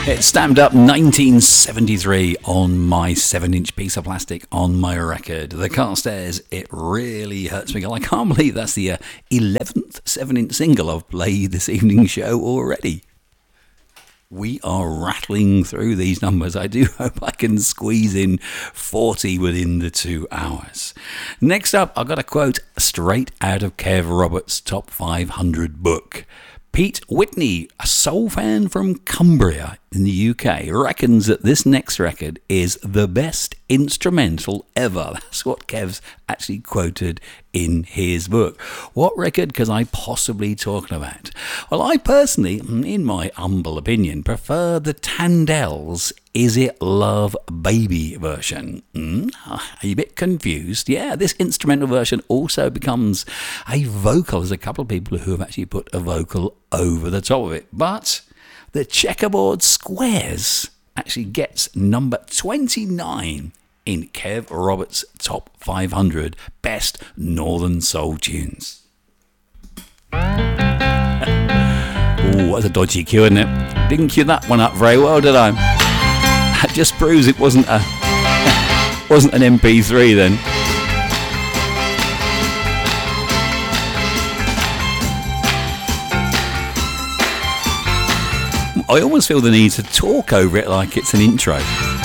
It stamped up 1973 on my 7-inch piece of plastic on my record. The Carstairs, It Really Hurts Me. I can't believe that's the 11th 7-inch single I've played this evening's show already. We are rattling through these numbers. I do hope I can squeeze in 40 within the 2 hours. Next up, I've got a quote straight out of Kev Roberts' Top 500 book. Pete Whitney, a soul fan from Cumbria in the UK, reckons that this next record is the best instrumental ever. That's what Kev's actually quoted in his book. What record could I possibly talking about? Well, I personally, in my humble opinion, prefer the Tandels' Is It Love Baby version. Are you a bit confused? Yeah, this instrumental version also becomes a vocal. There's a couple of people who have actually put a vocal over the top of it. But the Checkerboard Squares actually gets number 29 in Kev Roberts' Top 500 Best Northern Soul Tunes. Oh, that's a dodgy cue, isn't it? Didn't cue that one up very well, did I? That just proves it wasn't an MP3 then. I almost feel the need to talk over it like it's an intro.